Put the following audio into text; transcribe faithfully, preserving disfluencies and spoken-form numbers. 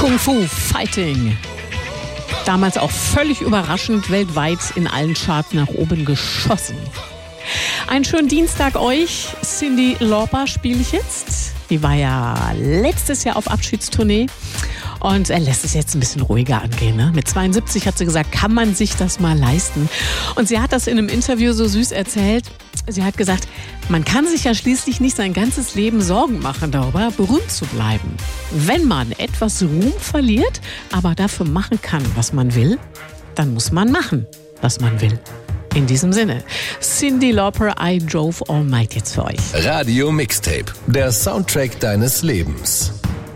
Kung Fu Fighting. Damals auch völlig überraschend weltweit in allen Charts nach oben geschossen. Einen schönen Dienstag euch. Cyndi Lauper spiele ich jetzt. Die war ja letztes Jahr auf Abschiedstournee und er lässt es jetzt ein bisschen ruhiger angehen. Ne? Mit zweiundsiebzig hat sie gesagt, kann man sich das mal leisten? Und sie hat das in einem Interview so süß erzählt. Sie hat gesagt, man kann sich ja schließlich nicht sein ganzes Leben Sorgen machen darüber, berühmt zu bleiben. Wenn man etwas Ruhm verliert, aber dafür machen kann, was man will, dann muss man machen, was man will. In diesem Sinne, Cyndi Lauper, I Drove All Night jetzt für euch. Radio Mixtape, der Soundtrack deines Lebens.